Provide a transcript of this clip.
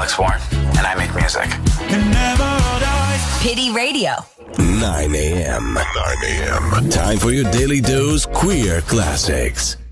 Alex Warren, and I make music. Pity Radio. 9 a.m. Time for your daily dose queer classics.